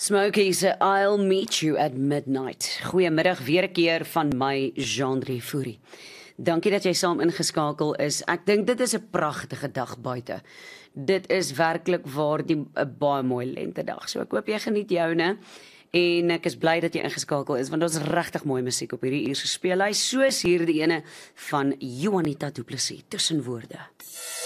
Smokey se I'll meet you at midnight. Goeiemiddag weer 'n keer van my Jean-Drie Fourie. Dankie dat jy saam ingeskakel is. Ek dink dit is 'n pragtige dag buite. Dit is werklik waar 'n baie mooi lentedag. So ek hoop jy geniet joune. En ek is bly dat jy ingeskakel is want ons regtig mooi musiek op hierdie uur se speelhuis, soos hierdie ene van Juanita Du Plessis, Tussenwoorde.